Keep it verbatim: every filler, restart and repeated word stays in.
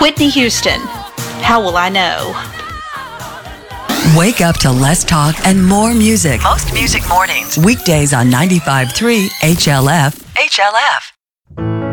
Whitney Houston, How Will I Know? Wake up to less talk and more music. Most music mornings. Weekdays on ninety-five point three H L F. H L F.